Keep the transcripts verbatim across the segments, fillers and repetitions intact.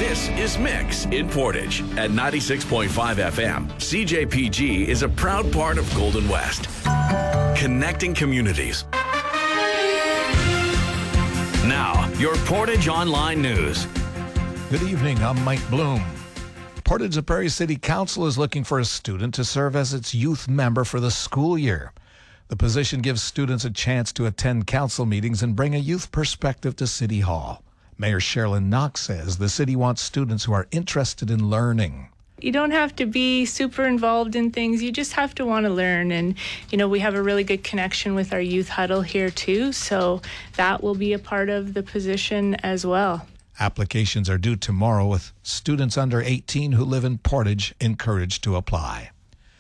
This is Mix in Portage at ninety-six point five F M. C J P G is a proud part of Golden West, connecting communities. Now, your Portage Online News. Good evening, I'm Mike Bloom. Portage La Prairie City Council is looking for a student to serve as its youth member for the school year. The position gives students a chance to attend council meetings and bring a youth perspective to City Hall. Mayor Sherilyn Knox says the city wants students who are interested in learning. You don't have to be super involved in things. You just have to want to learn. And, you know, we have a really good connection with our youth huddle here, too. So that will be a part of the position as well. Applications are due tomorrow, with students under eighteen who live in Portage encouraged to apply.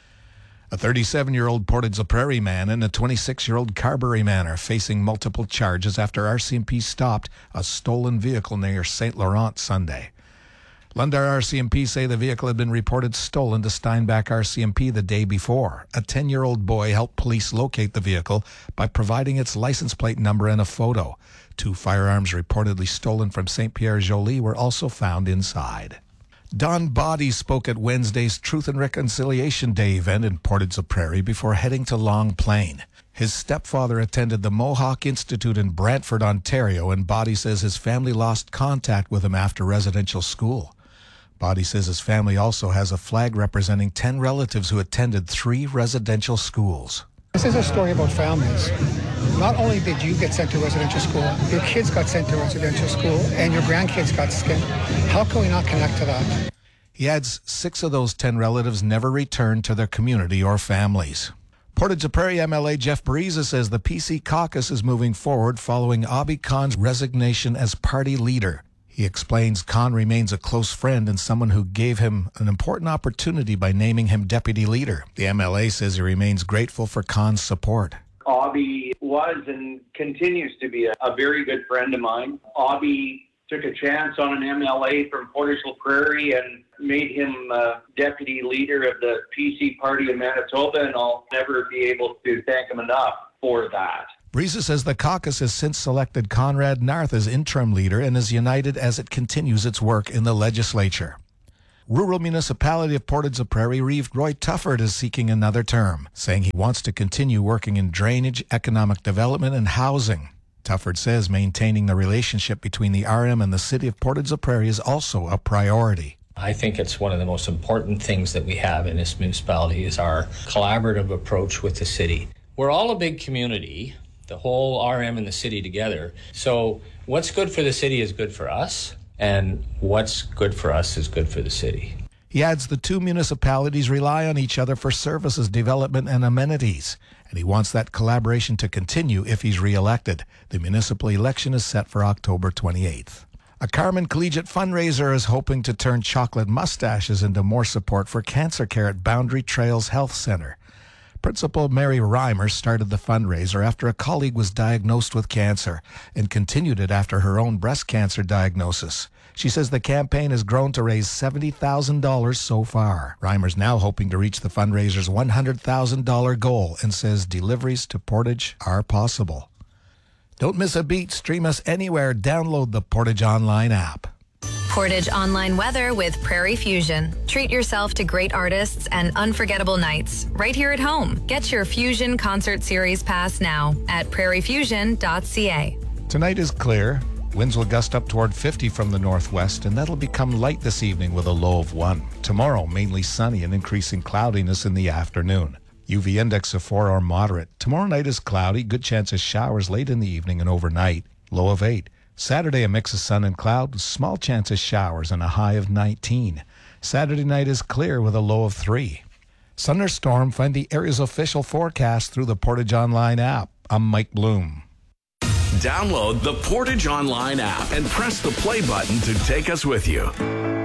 A thirty-seven-year-old Portage La Prairie man and a twenty-six-year-old Carberry man are facing multiple charges after R C M P stopped a stolen vehicle near Saint Laurent Sunday. Lundar R C M P say the vehicle had been reported stolen to Steinbach R C M P the day before. A ten-year-old boy helped police locate the vehicle by providing its license plate number and a photo. Two firearms reportedly stolen from Saint Pierre Joly were also found inside. Don Body spoke at Wednesday's Truth and Reconciliation Day event in Portage La Prairie before heading to Long Plain. His stepfather attended the Mohawk Institute in Brantford, Ontario, and Body says his family lost contact with him after residential school. Body says his family also has a flag representing ten relatives who attended three residential schools. This is a story about families. Not only did you get sent to residential school, your kids got sent to residential school, and your grandkids got sent. How can we not connect to that? He adds six of those ten relatives never returned to their community or families. Portage La Prairie M L A Jeff Bariza says the P C caucus is moving forward following Abi Khan's resignation as party leader. He explains Khan remains a close friend and someone who gave him an important opportunity by naming him deputy leader. The M L A says he remains grateful for Khan's support. Abi was and continues to be a, a very good friend of mine. Abi took a chance on an M L A from Portage La Prairie and made him uh, deputy leader of the P C party in Manitoba, and I'll never be able to thank him enough for that. Bariza says the caucus has since selected Conrad Narth as interim leader and is united as it continues its work in the legislature. Rural Municipality of Portage La Prairie Reeve Roy Tufford is seeking another term, saying he wants to continue working in drainage, economic development, and housing. Tufford says maintaining the relationship between the R M and the city of Portage La Prairie is also a priority. I think it's one of the most important things that we have in this municipality is our collaborative approach with the city. We're all a big community, the whole R M and the city together. So what's good for the city is good for us, and what's good for us is good for the city. He adds the two municipalities rely on each other for services, development, and amenities, and he wants that collaboration to continue if he's re-elected. The municipal election is set for October twenty-eighth. A Carmen Collegiate fundraiser is hoping to turn chocolate mustaches into more support for cancer care at Boundary Trails Health Center. Principal Mary Reimer started the fundraiser after a colleague was diagnosed with cancer and continued it after her own breast cancer diagnosis. She says the campaign has grown to raise seventy thousand dollars so far. Reimer's now hoping to reach the fundraiser's one hundred thousand dollars goal and says deliveries to Portage are possible. Don't miss a beat. Stream us anywhere. Download the Portage Online app. Portage Online weather with Prairie Fusion. Treat yourself to great artists and unforgettable nights right here at home. Get your Fusion Concert Series pass now at prairie fusion dot c a. Tonight is clear. Winds will gust up toward fifty from the northwest, and that'll become light this evening with a low of one. Tomorrow, mainly sunny and increasing cloudiness in the afternoon. U V index of four or moderate. Tomorrow night is cloudy, good chance of showers late in the evening and overnight. Low of eight. Saturday, a mix of sun and cloud with small chance of showers and a high of nineteen. Saturday night is clear with a low of three. Thunderstorm, find the area's official forecast through the Portage Online app. I'm Mike Bloom. Download the Portage Online app and press the play button to take us with you.